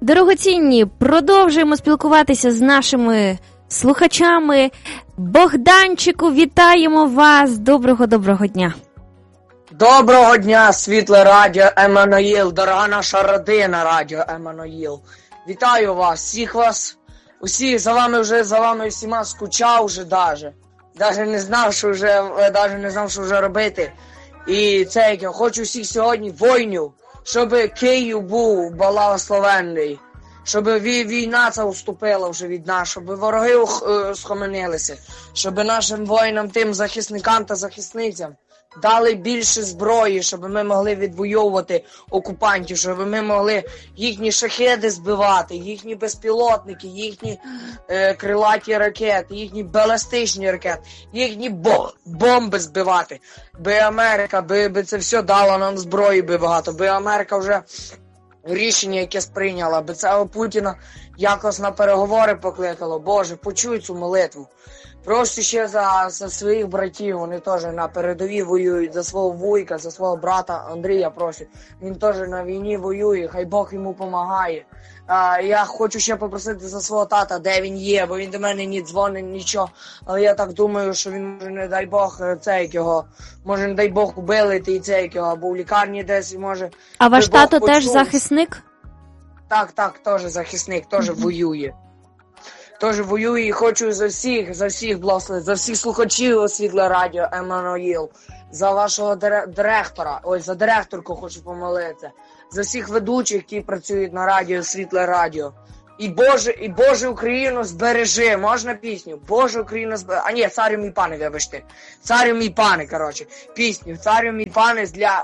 дорогоцінні, продовжуємо спілкуватися з нашими слухачами. Богданчику, вітаємо вас! Доброго дня! Доброго дня, світле радіо Еммануїл, дорога наша родина радіо Еммануїл. Вітаю вас, всіх вас, усіх, за вами всіма скучав вже даже не знав, що вже робити. І це, я хочу всіх сьогодні війну, щоб Київ був благословенний, щоб війна ця уступила вже від нас, щоб вороги схаменилися, щоб нашим воїнам, тим захисникам та захисницям дали більше зброї, щоб ми могли відвоювати окупантів, щоб ми могли їхні шахеди збивати, їхні безпілотники, їхні крилаті ракети, їхні балістичні ракети, їхні бомби збивати. Би Америка, би це все дало нам зброї би багато, би Америка вже рішення якесь прийняла, би це Путіна якось на переговори покликало. Боже, почуй цю молитву. Прошу ще за своїх братів, вони теж на передовій воюють, за свого вуйка, за свого брата Андрія прошу. Він теж на війні воює, хай Бог йому допомагає. Я хочу ще попросити за свого тата, де він є, бо він до мене не дзвонить, нічого. Але я так думаю, що він може, не дай Бог, може, не дай Бог, убили або в лікарні десь, може. А ваш тато теж захисник? Так, теж захисник, теж воює. Теж воюю і хочу за всіх благословити, за всіх слухачів Світле радіо Еммануїл, за вашого директора, за директорку хочу помолитися, за всіх ведучих, які працюють на радіо Світле радіо. І Боже Україну збережи, можна пісню? Боже Україну збережи, царю мій пане, вибачте, царю мій пане, пісню, царю мій пане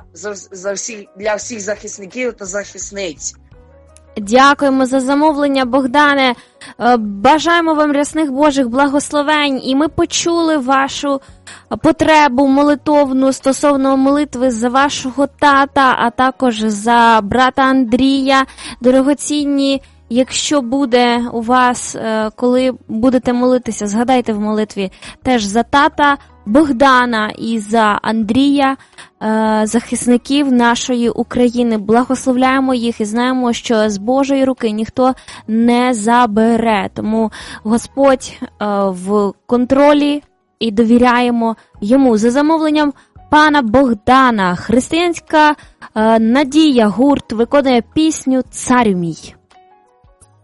для всіх захисників та захисниць. Дякуємо за замовлення, Богдане. Бажаємо вам рясних Божих благословень. І ми почули вашу потребу молитовну стосовно молитви за вашого тата, а також за брата Андрія. Дорогоцінні, якщо буде у вас, коли будете молитися, згадайте в молитві теж за тата Богдана і за Андрія, захисників нашої України. Благословляємо їх і знаємо, що з Божої руки ніхто не забере. Тому Господь в контролі і довіряємо йому. За замовленням пана Богдана, християнська Надія гурт виконує пісню «Царю мій».